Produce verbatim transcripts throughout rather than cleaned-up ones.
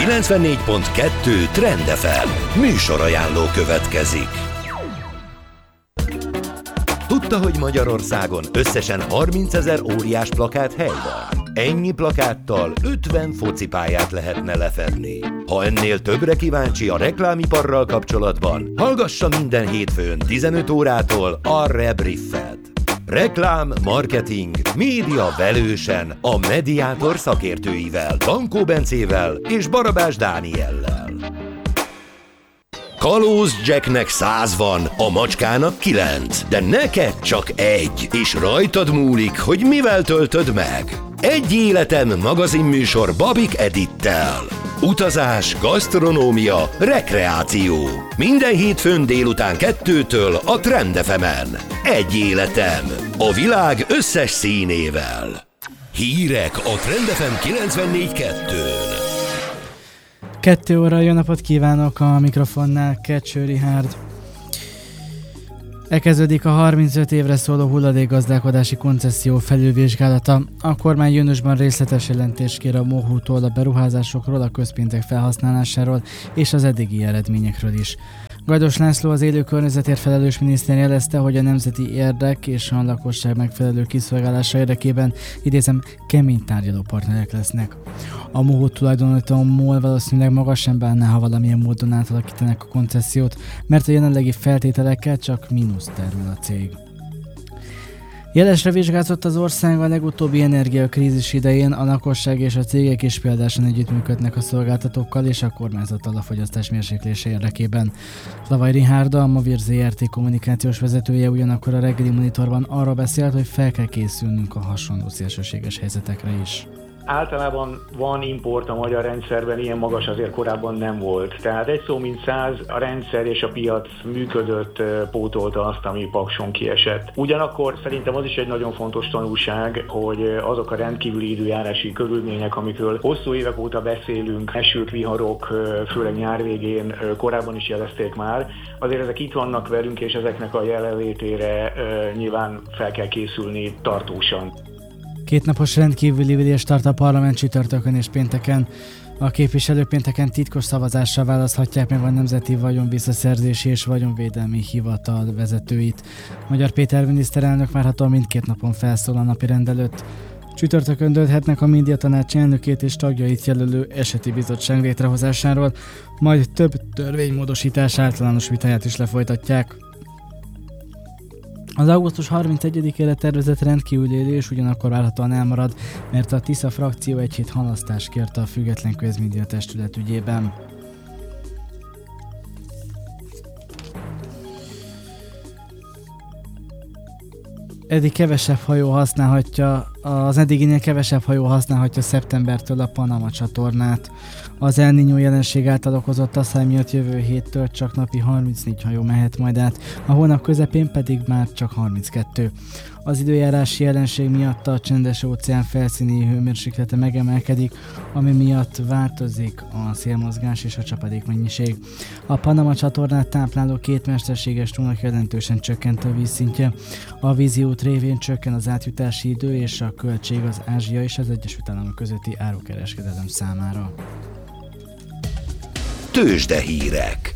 kilencvennégy pont kettő Trend ef em műsorajánló következik. Tudta, hogy Magyarországon összesen harmincezer óriás plakát hely van? Ennyi plakáttal ötven focipályát lehetne lefedni. Ha ennél többre kíváncsi a reklámiparral kapcsolatban, hallgassa minden hétfőn tizenöt órától a Rebriffet. Reklám, marketing, média velősen a Mediátor szakértőivel, Dankó Bencével és Barabás Dániellel. Kalóz Jacknek száz van, a macskának kilenc, de neked csak egy, és rajtad múlik, hogy mivel töltöd meg. Egy életem magazinműsor Babik Edittel. Utazás, gasztronómia, rekreáció. Minden hétfőn délután kettőtől a Trend ef emen. Egy életem. A világ összes színével. Hírek a Trend ef em kilencvennégy kettőn. Kettő óra, jó napot kívánok, a mikrofonnál Kecső Richárd. Elkezdődik a harmincöt évre szóló hulladékgazdálkodási koncesszió felülvizsgálata. A kormány júniusban részletes jelentést kér a MOHU-tól a beruházásokról, a közpénzek felhasználásáról és az eddigi eredményekről is. Gajdos László, az élő környezetért felelős miniszter jelezte, hogy a nemzeti érdek és a lakosság megfelelő kiszolgálása érdekében, idézem, kemény tárgyalópartnerek lesznek. A MOHU tulajdonító MOL valószínűleg maga sem bánná, ha valamilyen módon átalakítanak a koncesziót, mert a jelenlegi feltételekkel csak mínusz termel a cég. Jelesre vizsgázott az ország a legutóbbi energiakrízis idején, a lakosság és a cégek is példásan együttműködnek a szolgáltatókkal és a kormányzattal a fogyasztás mérséklése érdekében. Lavaj Richárda, a Movir zé er té kommunikációs vezetője ugyanakkor a reggeli monitorban arra beszélt, hogy fel kell készülnünk a hasonló szélsőséges helyzetekre is. Általában van import a magyar rendszerben, ilyen magas azért korábban nem volt. Tehát egy szó mint száz, a rendszer és a piac működött, pótolta azt, ami Pakson kiesett. Ugyanakkor szerintem az is egy nagyon fontos tanulság, hogy azok a rendkívüli időjárási körülmények, amikről hosszú évek óta beszélünk, esők, viharok, főleg nyár végén korábban is jelezték már, azért ezek itt vannak velünk, és ezeknek a jelenlétére nyilván fel kell készülni tartósan. Kétnapos rendkívüli ülés tart a parlament csütörtökön és pénteken. A képviselők pénteken titkos szavazással választhatják meg a Nemzeti Vagyonvisszaszerzési és Vagyonvédelmi Hivatal vezetőit. Magyar Péter miniszterelnök várhatóan mindkét napon felszól a napirend előtt. Csütörtökön dönthetnek a médiatanács elnökét és tagjait jelölő eseti bizottság létrehozásáról, majd több törvénymódosítás általános vitáját is lefolytatják. Az augusztus harmincegyedikére tervezett rendkívüli ülés ugyanakkor várhatóan elmarad, mert a Tisza frakció egy hét halasztást kérte a független közmédia testület ügyében. Eddig kevesebb hajó használhatja, az eddiginél kevesebb hajó használhatja szeptembertől a Panama csatornát. Az El Niño jelenség által okozott asszály miatt jövő héttől csak napi harmincnégy hajó mehet majd át, a hónap közepén pedig már csak harminckettő. Az időjárási jelenség miatt a Csendes-óceán felszíni hőmérséklete megemelkedik, ami miatt változik a szélmozgás és a csapadékmennyiség. A Panama csatornát tápláló két mesterséges tónak jelentősen csökkent a vízszintje. A vízi út révén csökken az átjutási idő és a költség az Ázsia és az Egyesült Államok közötti árukereskedelem számára. Tőzsdehírek.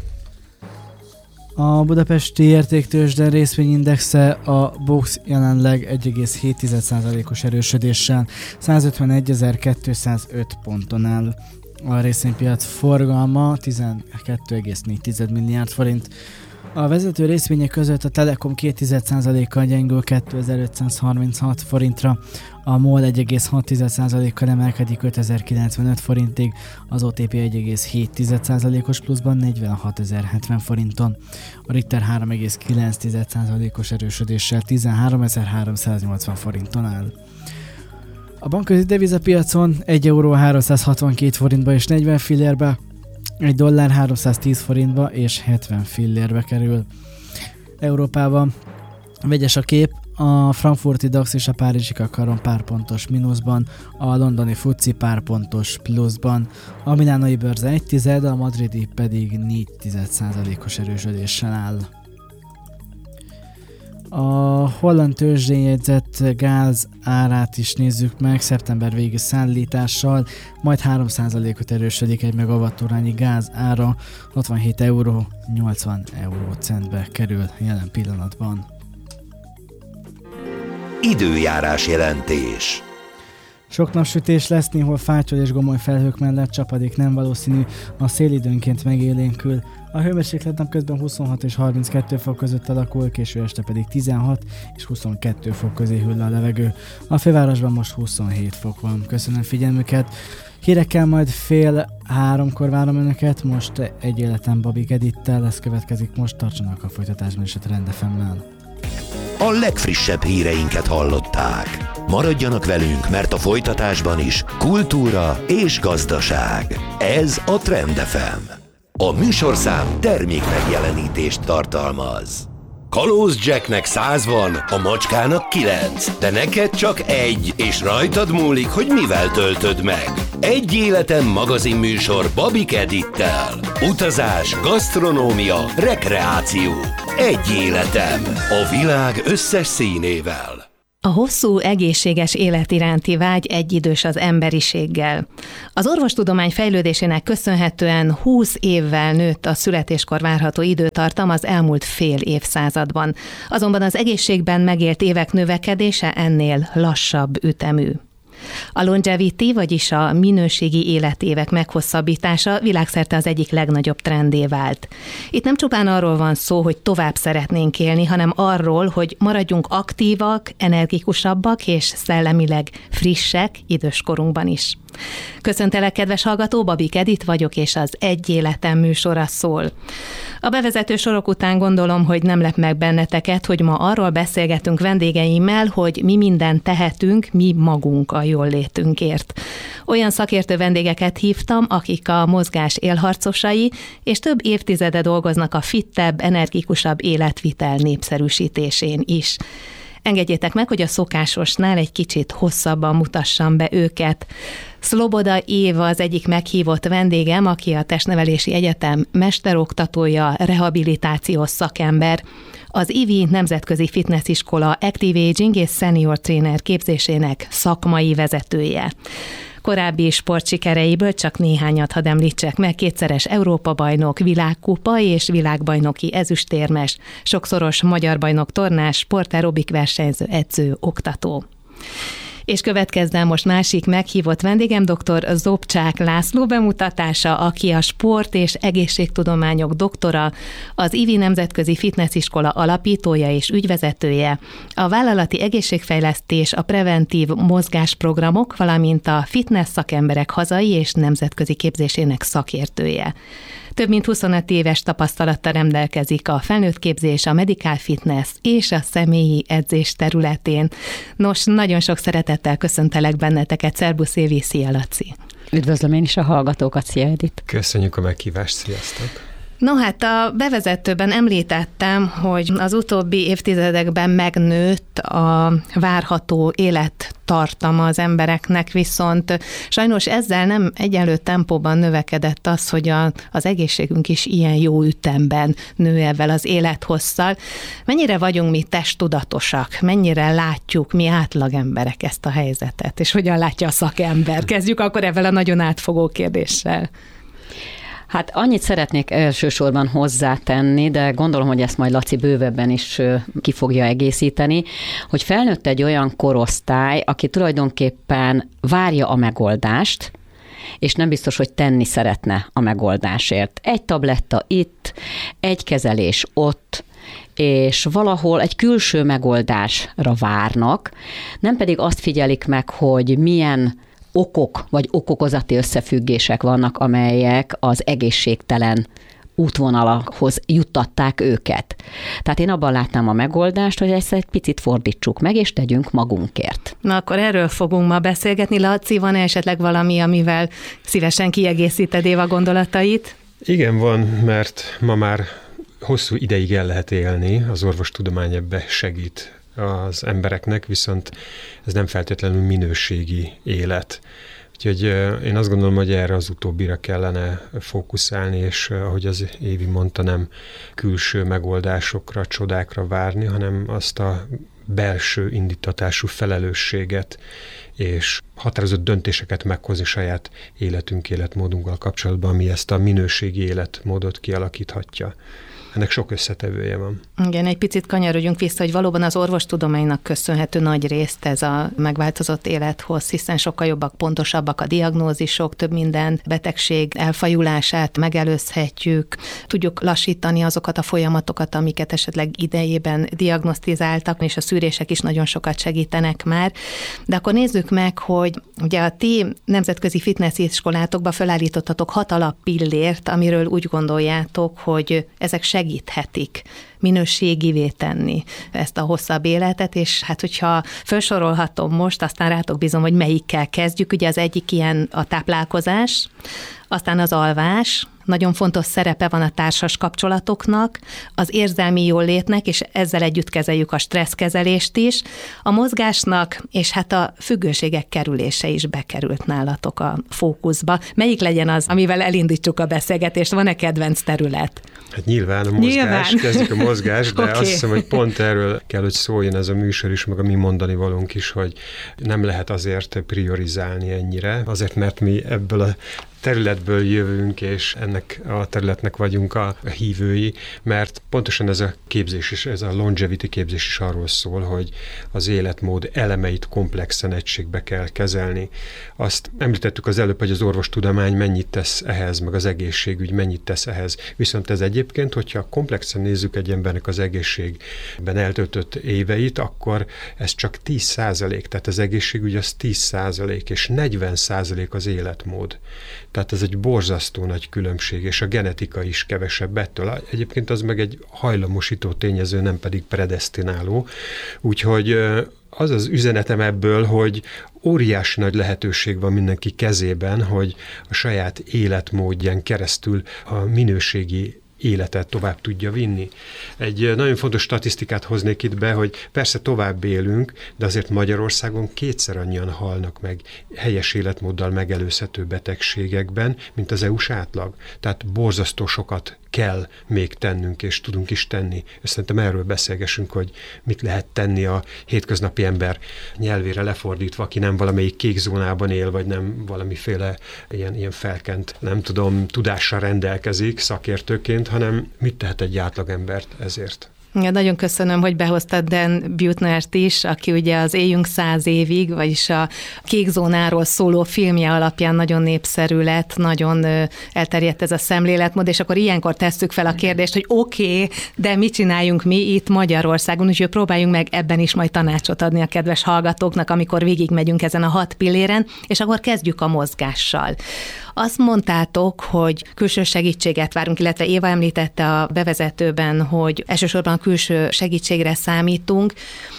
A budapesti értéktőzsde részvényindexe, a BUX jelenleg egy egész hét százalékos erősödéssel százötvenegyezer-kétszázöt ponton áll. A részvénypiac forgalma tizenkettő egész négy milliárd forint. A vezető részvények között a Telekom két százalékkal gyengül kétezer-ötszázharminchat forintra, a MOL egy egész hat százalékkal emelkedik ötezer-kilencvenöt forintig, az o té pé egy egész hét százalékos pluszban negyvenhatezer-hetven forinton, a Richter három egész kilenc százalékos erősödéssel tizenháromezer-háromszáznyolcvan forinton áll. A bankközi devizapiacon egy euró háromszázhatvankét forintba és negyven fillérbe, egy dollár háromszáztíz forintba és hetven fillérbe kerül. Európában vegyes a kép, a frankfurti DAX és a párizsi Kakaron pár pontos mínuszban, a londoni FTSE pár pontos pluszban, a milánoi bőrze egy tized, a madridi pedig négy százalékos erősödéssel áll. A holland tőzsdén jegyzett gáz árát is nézzük meg, szeptember végi szállítással, majd három százalékot erősödik egy megawattórányi gáz ára, hatvanhét euró nyolcvan eurócentbe kerül jelen pillanatban. Időjárás jelentés. Sok napsütés lesz, néhol fátyol és gomoly felhők mellett csapadék nem valószínű, a szél időnként megélénkül. A hőmérséklet napközben huszonhat és harminckettő fok között alakul, késő este pedig tizenhat és huszonkettő fok közé hűl a levegő. A fővárosban most huszonhét fok van. Köszönöm figyelmüket! Hírekkel majd fél háromkor várom önöket, most Egy életem Babik Edittel, ez következik most, tartsanak a folytatásban is a Trend ef em-nál. A legfrissebb híreinket hallották. Maradjanak velünk, mert a folytatásban is kultúra és gazdaság. Ez a Trend ef em. A műsorszám termék megjelenítést tartalmaz. Kalóz Jacknek száz van, a macskának kilenc, de neked csak egy, és rajtad múlik, hogy mivel töltöd meg. Egy életem magazinműsor Babik Edittel. Utazás, gasztronómia, rekreáció. Egy életem. A világ összes színével. A hosszú, egészséges élet iránti vágy egyidős az emberiséggel. Az orvostudomány fejlődésének köszönhetően húsz évvel nőtt a születéskor várható időtartam az elmúlt fél évszázadban. Azonban az egészségben megélt évek növekedése ennél lassabb ütemű. A longevity, vagyis a minőségi életévek meghosszabbítása világszerte az egyik legnagyobb trendé vált. Itt nem csupán arról van szó, hogy tovább szeretnénk élni, hanem arról, hogy maradjunk aktívak, energikusabbak és szellemileg frissek időskorunkban is. Köszöntelek, kedves hallgató, Babik Edit vagyok, és az Egy életem műsora szól. A bevezető sorok után gondolom, hogy nem lep meg benneteket, hogy ma arról beszélgetünk vendégeimmel, hogy mi mindent tehetünk, mi magunk a jól létünkért. Olyan szakértő vendégeket hívtam, akik a mozgás élharcosai, és több évtizede dolgoznak a fittebb, energikusabb életvitel népszerűsítésén is. Engedjétek meg, hogy a szokásosnál egy kicsit hosszabban mutassam be őket. Szloboda Éva az egyik meghívott vendégem, aki a Testnevelési Egyetem mesteroktatója, rehabilitációs szakember, az i vé Nemzetközi Fitnessiskola Active Aging és Senior Trainer képzésének szakmai vezetője. Korábbi sportsikereiből csak néhányat hadd említsek meg: kétszeres Európa-bajnok, világkupa és világbajnoki ezüstérmes, sokszoros magyar bajnok tornás, sportaerobik versenyző, edző, oktató. És következzen most másik meghívott vendégem, dr. Zobcsák László bemutatása, aki a sport- és egészségtudományok doktora, az i vé Nemzetközi Fitnessiskola alapítója és ügyvezetője, a vállalati egészségfejlesztés, a preventív mozgásprogramok, valamint a fitness szakemberek hazai és nemzetközi képzésének szakértője. Több mint huszonöt éves tapasztalattal rendelkezik a felnőttképzés, a medical fitness és a személyi edzés területén. Nos, nagyon sok szeretettel köszöntelek benneteket. Szerbusz Évi, szia Laci! Üdvözlöm én is a hallgatókat, szia Edith! Köszönjük a meghívást, sziasztok! No hát a bevezetőben említettem, hogy az utóbbi évtizedekben megnőtt a várható élettartama az embereknek, viszont sajnos ezzel nem egyenlő tempóban növekedett az, hogy a, az egészségünk is ilyen jó ütemben nő ezzel az élethosszal. Mennyire vagyunk mi testtudatosak, mennyire látjuk mi átlagemberek ezt a helyzetet, és hogyan látja a szakember? Kezdjük akkor ezzel a nagyon átfogó kérdéssel. Hát annyit szeretnék elsősorban hozzátenni, de gondolom, hogy ezt majd Laci bővebben is ki fogja egészíteni, hogy felnőtt egy olyan korosztály, aki tulajdonképpen várja a megoldást, és nem biztos, hogy tenni szeretne a megoldásért. Egy tabletta itt, egy kezelés ott, és valahol egy külső megoldásra várnak, nem pedig azt figyelik meg, hogy milyen okok vagy okokozati összefüggések vannak, amelyek az egészségtelen útvonalakhoz juttatták őket. Tehát én abban látnám a megoldást, hogy ezt egy picit fordítsuk meg, és tegyünk magunkért. Na akkor erről fogunk ma beszélgetni. Laci, van esetleg valami, amivel szívesen kiegészíted Éva gondolatait? Igen, van, mert ma már hosszú ideig el lehet élni, az orvostudomány ebbe segít az embereknek, viszont ez nem feltétlenül minőségi élet. Úgyhogy én azt gondolom, hogy erre az utóbbira kellene fókuszálni, és ahogy az Évi mondta, nem külső megoldásokra, csodákra várni, hanem azt a belső indítatású felelősséget és határozott döntéseket meghozni saját életünk, életmódunkkal kapcsolatban, ami ezt a minőségi életmódot kialakíthatja. Ennek sok összetevője van. Igen, egy picit kanyarodjunk vissza, hogy valóban az orvostudománynak köszönhető nagy részt ez a megváltozott élethossz, hiszen sokkal jobbak, pontosabbak a diagnózisok, több minden betegség elfajulását megelőzhetjük, tudjuk lassítani azokat a folyamatokat, amiket esetleg idejében diagnosztizáltak, és a szűrések is nagyon sokat segítenek már. De akkor nézzük meg, hogy ugye a ti nemzetközi fitness iskolátokba felállítottatok hat alappillért, amiről úgy gondoljátok, hogy ezek segíthetik minőségivé tenni ezt a hosszabb életet, és hát hogyha felsorolhatom most, aztán rátok bízom, hogy melyikkel kezdjük. Ugye az egyik ilyen a táplálkozás, aztán az alvás, nagyon fontos szerepe van a társas kapcsolatoknak, az érzelmi jólétnek, és ezzel együtt kezeljük a stresszkezelést is, a mozgásnak, és hát a függőségek kerülése is bekerült nálatok a fókuszba. Melyik legyen az, amivel elindítsuk a beszélgetést? Van-e kedvenc terület? Hát nyilván a mozgás, nyilván. Kezdjük a mozgást, de okay. Azt hiszem, hogy pont erről kell, hogy szóljon ez a műsor is, meg a mi mondani valónk is, hogy nem lehet azért priorizálni ennyire, azért mert mi ebből a területből jövünk, és ennek a területnek vagyunk a hívői, mert pontosan ez a képzés is, ez a longevity képzés is arról szól, hogy az életmód elemeit komplexen egységbe kell kezelni. Azt említettük az előbb, hogy az orvostudomány mennyit tesz ehhez, meg az egészségügy mennyit tesz ehhez. Viszont ez egyébként, hogyha komplexen nézzük egy embernek az egészségben eltöltött éveit, akkor ez csak tíz százalék, tehát az egészségügy az tíz százalék, és negyven százalék az életmód. Tehát ez egy borzasztó nagy különbség, és a genetika is kevesebb ettől. Egyébként az meg egy hajlamosító tényező, nem pedig predesztináló. Úgyhogy az az üzenetem ebből, hogy óriási nagy lehetőség van mindenki kezében, hogy a saját életmódján keresztül a minőségi életet tovább tudja vinni. Egy nagyon fontos statisztikát hoznék itt be, hogy persze tovább élünk, de azért Magyarországon kétszer annyian halnak meg helyes életmóddal megelőzhető betegségekben, mint az é u-s átlag. Tehát borzasztó sokat kell még tennünk, és tudunk is tenni. És szerintem erről beszélgessünk, hogy mit lehet tenni a hétköznapi ember nyelvére lefordítva, aki nem valamelyik kék zónában él, vagy nem valamiféle ilyen, ilyen felkent, nem tudom, tudással rendelkezik szakértőként, hanem mit tehet egy átlagembert ezért. Ja, nagyon köszönöm, hogy behoztad Dan Buettnert is, aki ugye az Éljünk száz évig, vagyis a Kék zónáról szóló filmje alapján nagyon népszerű lett, nagyon elterjedt ez a szemléletmód, és akkor ilyenkor tesszük fel a kérdést, hogy oké, okay, de mit csináljunk mi itt Magyarországon, úgyhogy próbáljunk meg ebben is majd tanácsot adni a kedves hallgatóknak, amikor végigmegyünk ezen a hat pilléren, és akkor kezdjük a mozgással. Azt mondtátok, hogy külső segítséget várunk, illetve Éva említette a bevezetőben, hogy elsősorban külső segítségre számítunk.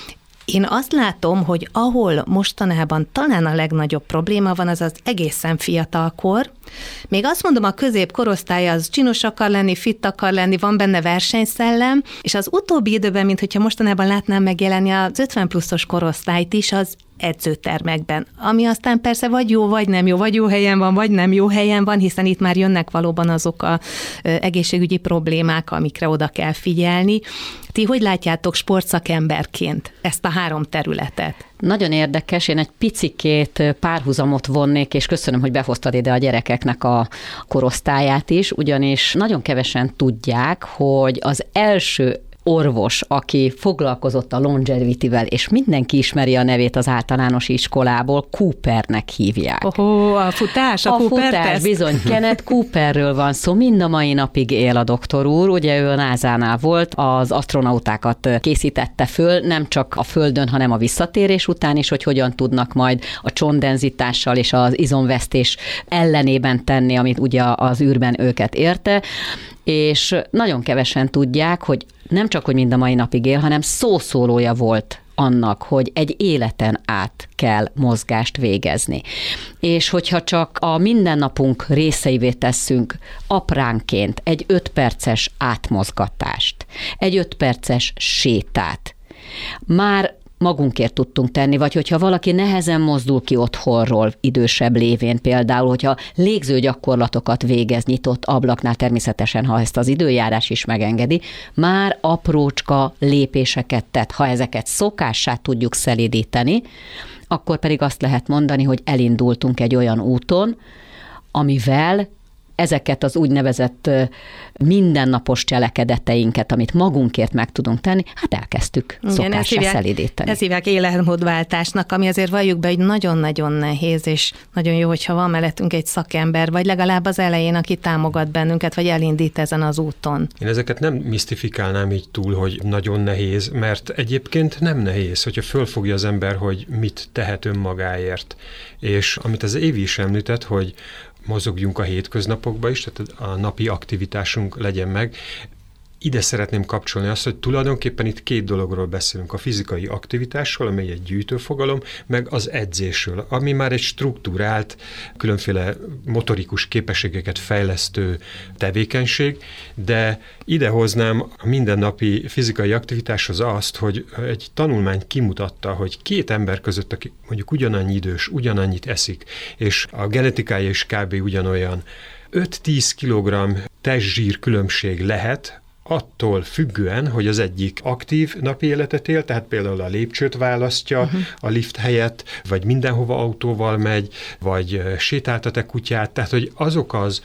Én azt látom, hogy ahol mostanában talán a legnagyobb probléma van, az az egészen fiatalkor. Még azt mondom, a középkorosztály az csinos akar lenni, fit akar lenni, van benne versenyszellem, és az utóbbi időben, mint hogyha mostanában látnám megjelenni az ötven pluszos korosztályt is, az edzőtermekben, ami aztán persze vagy jó, vagy nem jó, vagy jó helyen van, vagy nem jó helyen van, hiszen itt már jönnek valóban azok a egészségügyi problémák, amikre oda kell figyelni. Ti hogy látjátok sportszakemberként ezt a három területet? Nagyon érdekes, én egy picikét párhuzamot vonnék, és köszönöm, hogy behoztad ide a gyerekeknek a korosztályát is, ugyanis nagyon kevesen tudják, hogy az első orvos, aki foglalkozott a longevity-vel, és mindenki ismeri a nevét az általános iskolából, Coopernek hívják. Oh, a futás, a, a Cooper futás, teszt. Bizony, Kenneth Cooperről van szó, mind a mai napig él a doktor úr, ugye ő a názánál volt, az asztronautákat készítette föl, nem csak a Földön, hanem a visszatérés után is, hogy hogyan tudnak majd a csontdenzitással és az izomvesztés ellenében tenni, amit ugye az űrben őket érte, és nagyon kevesen tudják, hogy nem csak, hogy mind a mai napig él, hanem szószólója volt annak, hogy egy életen át kell mozgást végezni. És hogyha csak a mindennapunk részeivé tesszünk apránként egy öt perces átmozgatást, egy öt perces sétát, már magunkért tudtunk tenni, vagy hogyha valaki nehezen mozdul ki otthonról idősebb lévén például, hogyha légzőgyakorlatokat végez nyitott ablaknál, természetesen, ha ezt az időjárás is megengedi, már aprócska lépéseket tett. Ha ezeket szokássá tudjuk szelídíteni, akkor pedig azt lehet mondani, hogy elindultunk egy olyan úton, amivel ezeket az úgynevezett mindennapos cselekedeteinket, amit magunkért meg tudunk tenni, hát elkezdtük szokássá szelídíteni. Ezt hívják életmódváltásnak, ami azért valljuk be, hogy nagyon-nagyon nehéz, és nagyon jó, hogyha van mellettünk egy szakember, vagy legalább az elején, aki támogat bennünket, vagy elindít ezen az úton. Én ezeket nem misztifikálnám így túl, hogy nagyon nehéz, mert egyébként nem nehéz, hogyha fölfogja az ember, hogy mit tehet önmagáért. És amit az Évi is említett, hogy mozogjunk a hétköznapokba is, tehát a napi aktivitásunk legyen meg. Ide szeretném kapcsolni azt, hogy tulajdonképpen itt két dologról beszélünk. A fizikai aktivitásról, amely egy gyűjtőfogalom, meg az edzésről, ami már egy struktúrált, különféle motorikus képességeket fejlesztő tevékenység, de idehoznám a mindennapi fizikai aktivitáshoz azt, hogy egy tanulmány kimutatta, hogy két ember között, aki mondjuk ugyanannyi idős, ugyanannyit eszik, és a genetikája is kb. Ugyanolyan, öt-tíz kilogramm testzsír különbség lehet, attól függően, hogy az egyik aktív napi életet él, tehát például a lépcsőt választja uh-huh. a lift helyett, vagy mindenhova autóval megy, vagy sétáltat-e kutyát, tehát hogy azok az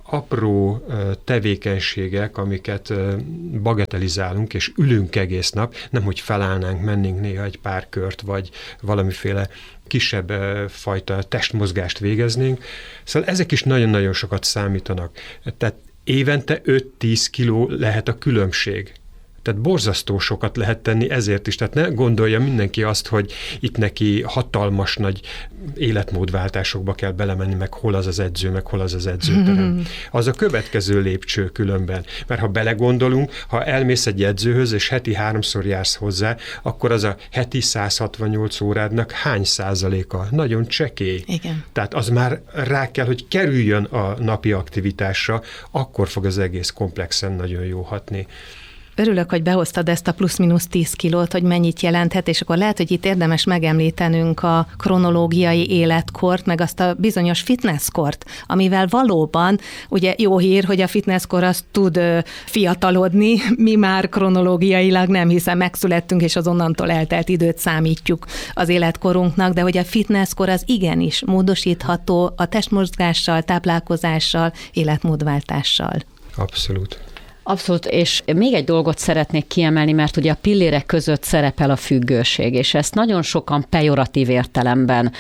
apró tevékenységek, amiket bagatelizálunk, és ülünk egész nap, nem hogy felállnánk, mennénk néha egy pár kört, vagy valamiféle kisebb fajta testmozgást végeznénk. Szóval ezek is nagyon-nagyon sokat számítanak. Tehát évente öt-tíz kiló lehet a különbség. Tehát borzasztó sokat lehet tenni ezért is. Tehát ne gondolja mindenki azt, hogy itt neki hatalmas nagy életmódváltásokba kell belemenni, meg hol az az edző, meg hol az az edzőterem. Az a következő lépcső különben. Mert ha belegondolunk, ha elmész egy edzőhöz, és heti háromszor jársz hozzá, akkor az a heti száz hatvannyolc órádnak hány százaléka? Nagyon csekély. Igen. Tehát az már rá kell, hogy kerüljön a napi aktivitásra, akkor fog az egész komplexen nagyon jó hatni. Örülök, hogy behoztad ezt a plusz-minusz tíz kilót, hogy mennyit jelenthet, és akkor lehet, hogy itt érdemes megemlítenünk a kronológiai életkort, meg azt a bizonyos fitnesskort, amivel valóban, ugye jó hír, hogy a fitnesskor az tud fiatalodni, mi már kronológiailag nem, hiszen megszülettünk, és az onnantól eltelt időt számítjuk az életkorunknak, de hogy a fitnesskor az igenis módosítható a testmozgással, táplálkozással, életmódváltással. Abszolút. Abszolút, és még egy dolgot szeretnék kiemelni, mert ugye a pillérek között szerepel a függőség, és ezt nagyon sokan pejoratív értelemben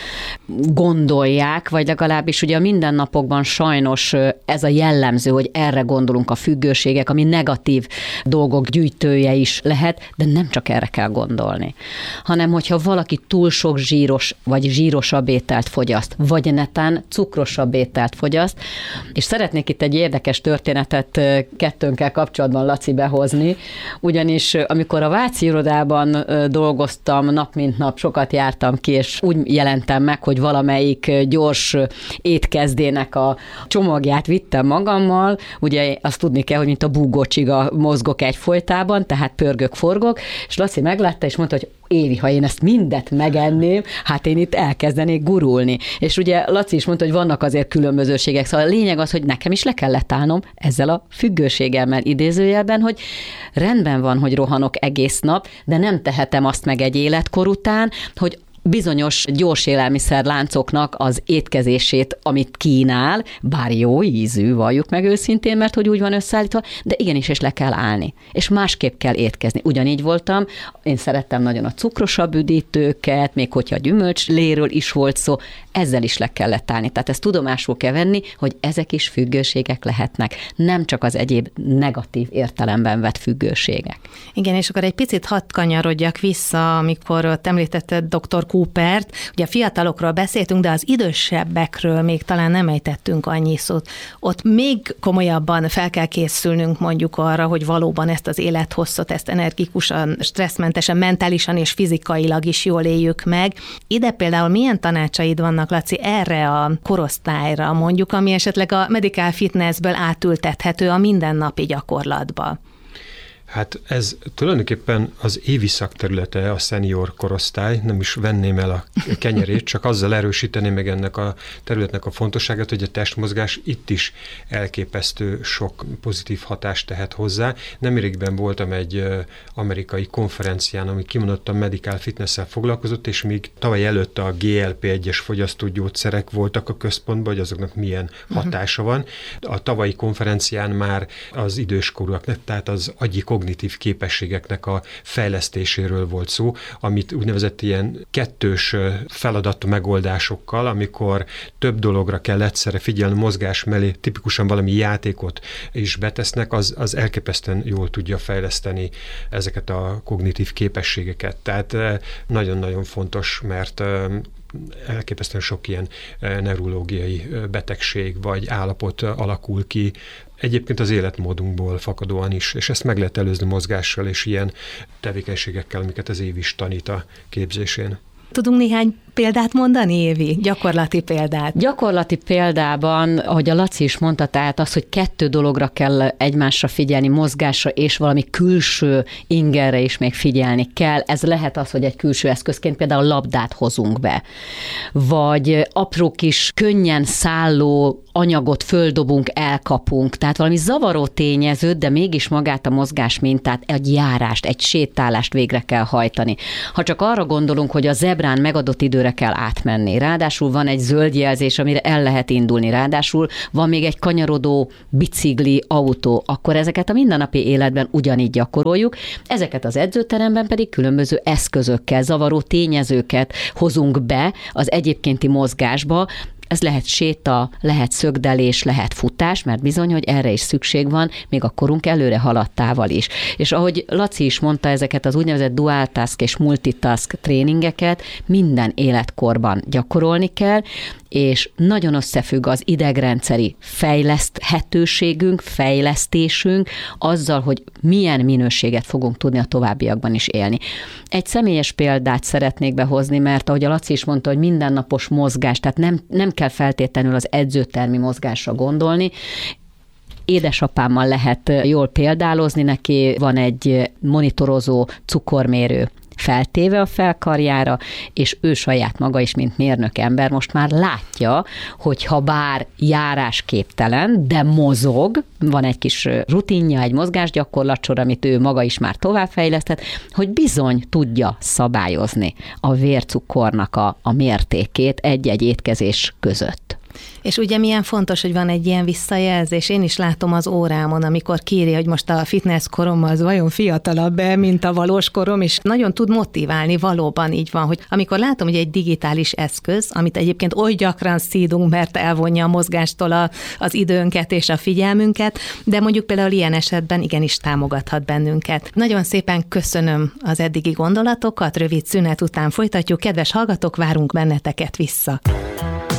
gondolják, vagy legalábbis ugye a mindennapokban sajnos ez a jellemző, hogy erre gondolunk, a függőségek, ami negatív dolgok gyűjtője is lehet, de nem csak erre kell gondolni, hanem hogyha valaki túl sok zsíros vagy zsírosabb ételt fogyaszt, vagy netán cukrosabb ételt fogyaszt, és szeretnék itt egy érdekes történetet kettőnkkel kapcsolatban, Laci, behozni, ugyanis amikor a Váci irodában dolgoztam, nap mint nap sokat jártam ki, és úgy jelentem meg, hogy valamelyik gyors étkezdének a csomagját vittem magammal, ugye azt tudni kell, hogy mint a búgócsiga mozgok egyfolytában, tehát pörgök, forgok, és Laci meglátta, és mondta, hogy Évi, ha én ezt mindet megenném, hát én itt elkezdenék gurulni. És ugye Laci is mondta, hogy vannak azért különbözőségek, szóval a lényeg az, hogy nekem is le kellett állnom ezzel a függőségemmel idézőjelben, hogy rendben van, hogy rohanok egész nap, de nem tehetem azt meg egy életkor után, hogy bizonyos gyors élelmiszerláncoknak az étkezését, amit kínál, bár jó ízű, valljuk meg őszintén, mert hogy úgy van összeállítva, de igenis is le kell állni, és másképp kell étkezni. Ugyanígy voltam, én szerettem nagyon a cukrosabb üdítőket, még hogyha a gyümölcsléről is volt szó, ezzel is le kellett állni. Tehát ezt tudomásul kell venni, hogy ezek is függőségek lehetnek, nem csak az egyéb negatív értelemben vett függőségek. Igen, és akkor egy picit hadd kanyarodjak vissza, amikor ott említetted doktor Coopert, ugye a fiatalokról beszéltünk, de az idősebbekről még talán nem ejtettünk annyi szót. Ott még komolyabban fel kell készülnünk mondjuk arra, hogy valóban ezt az élethosszot, ezt energikusan, stresszmentesen, mentálisan és fizikailag is jól éljük meg. Ide például milyen tanácsaid vannak, Laci, erre a korosztályra mondjuk, ami esetleg a medical fitnessből átültethető a mindennapi gyakorlatba? Hát ez tulajdonképpen az évi szakterülete a szenior korosztály, nem is venném el a kenyerét, csak azzal erősíteném meg ennek a területnek a fontosságát, hogy a testmozgás itt is elképesztő sok pozitív hatást tehet hozzá. Nemrégben voltam egy amerikai konferencián, ami kimondottan medical fitness-szel foglalkozott, és még tavaly előtt a gé el pé egyes fogyasztógyógyszerek voltak a központban, hogy azoknak milyen hatása van. A tavalyi konferencián már az időskorúaknak, tehát az agyi kognitív képességeknek a fejlesztéséről volt szó, amit úgynevezett ilyen kettős feladat megoldásokkal, amikor több dologra kell egyszerre figyelni, mozgás mellé tipikusan valami játékot is betesznek, az, az elképesztően jól tudja fejleszteni ezeket a kognitív képességeket. Tehát nagyon-nagyon fontos, mert elképesztően sok ilyen neurológiai betegség vagy állapot alakul ki, egyébként az életmódunkból fakadóan is, és ezt meg lehet előzni mozgással és ilyen tevékenységekkel, amiket az év is tanít a képzésén. Tudunk néhány példát mondani, Évi? Gyakorlati példát. Gyakorlati példában, ahogy a Laci is mondta, tehát az, hogy kettő dologra kell egymásra figyelni, mozgásra és valami külső ingerre is még figyelni kell. Ez lehet az, hogy egy külső eszközként például labdát hozunk be, vagy apró kis, könnyen szálló anyagot földobunk, elkapunk, tehát valami zavaró tényezőt, de mégis magát a mozgás mintát, egy járást, egy sétálást végre kell hajtani. Ha csak arra gondolunk, hogy a zebrán megadott időre kell átmenni, ráadásul van egy zöld jelzés, amire el lehet indulni, ráadásul van még egy kanyarodó bicikli, autó, akkor ezeket a mindennapi életben ugyanígy gyakoroljuk, ezeket az edzőteremben pedig különböző eszközökkel, zavaró tényezőket hozunk be az egyébkénti mozgásba. Ez lehet séta, lehet szögdelés, lehet futás, mert bizony, hogy erre is szükség van, még a korunk előre haladtával is. És ahogy Laci is mondta, ezeket az úgynevezett dual task és multitask tréningeket minden életkorban gyakorolni kell, és nagyon összefügg az idegrendszeri fejleszthetőségünk, fejlesztésünk azzal, hogy milyen minőséget fogunk tudni a továbbiakban is élni. Egy személyes példát szeretnék behozni, mert ahogy a Laci is mondta, hogy mindennapos mozgás, tehát nem, nem kell feltétlenül az edzőtermi mozgásra gondolni. Édesapámmal lehet jól példálozni, neki van egy monitorozó cukormérő feltéve a felkarjára, és ő saját maga is, mint mérnök ember most már látja, hogy ha bár járásképtelen, de mozog, van egy kis rutinja, egy mozgásgyakorlatsor, amit ő maga is már továbbfejlesztett, hogy bizony tudja szabályozni a vércukornak a, a mértékét egy-egy étkezés között. És ugye milyen fontos, hogy van egy ilyen visszajelzés. Én is látom az órámon, amikor kéri, hogy most a fitness korom az vajon fiatalabb-e, mint a valós korom, és nagyon tud motiválni, valóban így van, hogy amikor látom, hogy egy digitális eszköz, amit egyébként oly gyakran szídunk, mert elvonja a mozgástól a, az időnket és a figyelmünket, de mondjuk például ilyen esetben igenis támogathat bennünket. Nagyon szépen köszönöm az eddigi gondolatokat, rövid szünet után folytatjuk. Kedves hallgatók, várunk benneteket vissza.